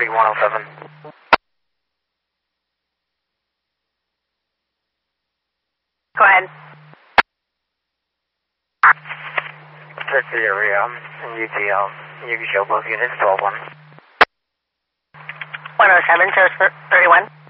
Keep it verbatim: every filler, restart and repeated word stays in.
thirty-one oh seven. Go ahead. Search the area in U T L. You can show both units, twelve one. one oh seven, shows for thirty-one.